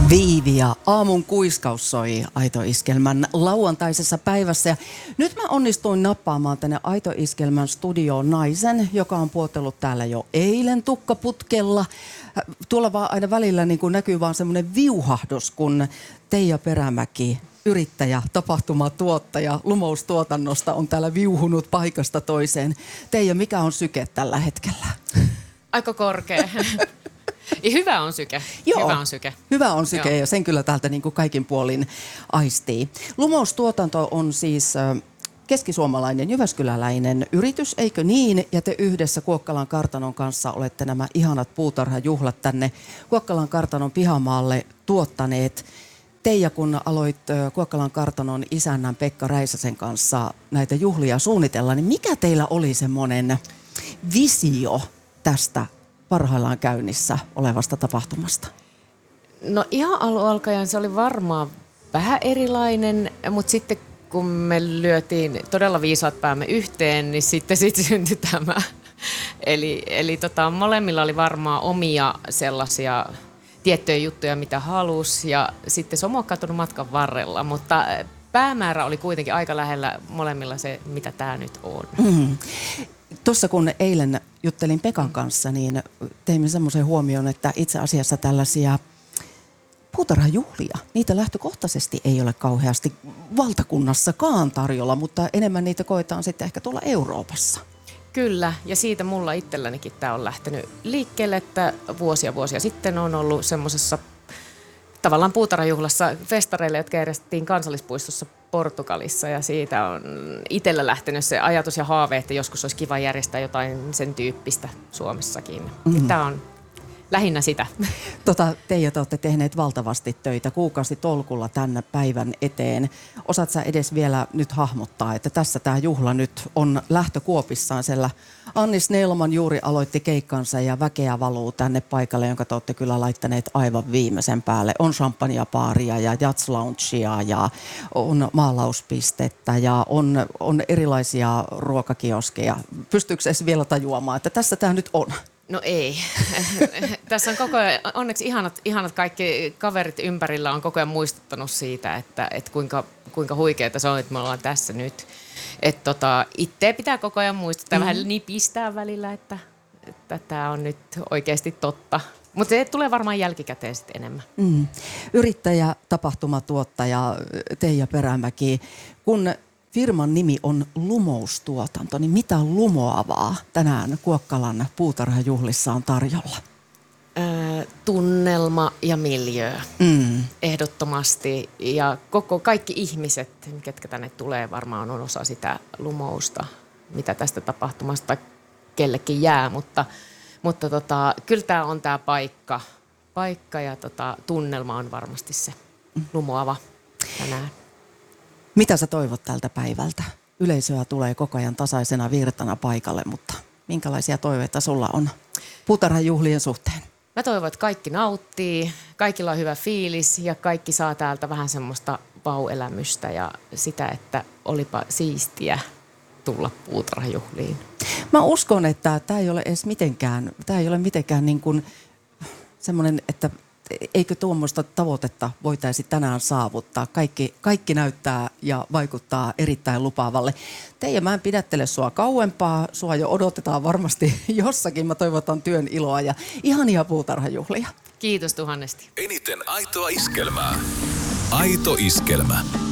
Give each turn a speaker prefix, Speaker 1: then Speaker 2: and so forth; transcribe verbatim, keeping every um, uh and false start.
Speaker 1: Viivi ja aamun kuiskaus soi Aito Iskelmän lauantaisessa päivässä. Ja nyt mä onnistuin nappaamaan tänne Aito Iskelmän studioon naisen, joka on puotellut täällä jo eilen tukkaputkella. Tuolla vaan aina välillä niin kuin näkyy vaan semmoinen viuhahdus, kun Teija Perämäki, yrittäjä, tapahtumatuottaja Lumoustuotannosta, on täällä viuhunut paikasta toiseen. Teija, mikä on syke tällä hetkellä?
Speaker 2: Aika korkea. Hyvä on syke.
Speaker 1: Joo,
Speaker 2: hyvä on syke.
Speaker 1: Hyvä on syke
Speaker 2: Joo.
Speaker 1: Ja sen kyllä täältä niin kuin kaikin puolin aistii. Lumoustuotanto on siis keskisuomalainen, jyväskyläläinen yritys, eikö niin? Ja te yhdessä Kuokkalan kartanon kanssa olette nämä ihanat puutarhajuhlat tänne Kuokkalan kartanon pihamaalle tuottaneet. Teija, kun aloit Kuokkalan kartanon isännän Pekka Räisäsen kanssa näitä juhlia suunnitella, niin mikä teillä oli semmoinen visio tästä parhaillaan käynnissä olevasta tapahtumasta?
Speaker 2: No ihan alkualkajan se oli varmaan vähän erilainen, mutta sitten kun me lyötiin todella viisaat päämme yhteen, niin sitten sit syntyi tämä. Eli, eli tota, molemmilla oli varmaan omia sellaisia tiettyjä juttuja, mitä halusi, ja sitten se on muokkautunut matkan varrella, mutta päämäärä oli kuitenkin aika lähellä molemmilla se, mitä tämä nyt on.
Speaker 1: Mm. Tuossa kun eilen juttelin Pekan kanssa, niin teimme semmoisen huomioon, että itse asiassa tällaisia puutarhajuhlia, niitä lähtökohtaisesti ei ole kauheasti valtakunnassakaan tarjolla, mutta enemmän niitä koetaan sitten ehkä tuolla Euroopassa.
Speaker 2: Kyllä, ja siitä mulla itsellänikin tämä on lähtenyt liikkeelle, että vuosia vuosia sitten on ollut semmoisessa tavallaan puutarhajuhlassa festareille, jotka järjestettiin kansallispuistossa Portugalissa, ja siitä on itsellä lähtenyt se ajatus ja haave, että joskus olisi kiva järjestää jotain sen tyyppistä Suomessakin. Mm-hmm. Tämä on lähinnä sitä.
Speaker 1: Tota, Teija, te olette tehneet valtavasti töitä kuukausi tolkulla tänne päivän eteen. Osaat sä edes vielä nyt hahmottaa, että tässä tämä juhla nyt on lähtökuopissaan, siellä Anni Snellman juuri aloitti keikkansa ja väkeä valuu tänne paikalle, jonka te olette kyllä laittaneet aivan viimeisen päälle. On champagnepaaria ja jazz loungea ja on maalauspistettä ja on, on erilaisia ruokakioskeja. Pystyykö edes vielä tajuamaan, että tässä tämä nyt on?
Speaker 2: No ei. Tässä on koko ajan, onneksi ihanat, ihanat kaikki kaverit ympärillä on koko ajan muistuttanut siitä, että, että kuinka, kuinka huikeaa se on, että me ollaan tässä nyt. Että tota, itse pitää koko ajan muistuttaa, mm. vähän nipistää välillä, että, että tämä on nyt oikeasti totta. Mutta se tulee varmaan jälkikäteen sitten enemmän.
Speaker 1: Mm. Yrittäjä, tapahtumatuottaja Teija Perämäki, kun firman nimi on Lumoustuotanto, niin mitä lumoavaa tänään Kuokkalan puutarhajuhlissa on tarjolla?
Speaker 2: Öö, tunnelma ja miljöö,
Speaker 1: Mm.
Speaker 2: ehdottomasti. Ja koko, kaikki ihmiset, ketkä tänne tulee, varmaan on osa sitä lumousta, mitä tästä tapahtumasta kellekin jää. Mutta, mutta tota, kyllä tämä on tämä paikka, paikka ja tota, tunnelma on varmasti se lumoava tänään.
Speaker 1: Mitä sä toivot tältä päivältä? Yleisöä tulee koko ajan tasaisena virtana paikalle, mutta minkälaisia toiveita sulla on puutarhajuhlien suhteen?
Speaker 2: Mä toivon, että kaikki nauttii, kaikilla on hyvä fiilis ja kaikki saa täältä vähän semmoista vau-elämystä ja sitä, että olipa siistiä tulla puutarhajuhliin.
Speaker 1: Mä uskon, että tämä ei ole edes mitenkään, tämä ei ole mitenkään niin kuin semmoinen, että eikö tuommoista tavoitetta voitaisi tänään saavuttaa? Kaikki, kaikki näyttää ja vaikuttaa erittäin lupaavalle. Teija, mä en pidättele sua kauempaa. Sua jo odotetaan varmasti jossakin. Mä toivotan työn iloa ja ihania puutarhajuhlia.
Speaker 2: Kiitos tuhannesti.
Speaker 3: Eniten aitoa iskelmää. Aito Iskelmä.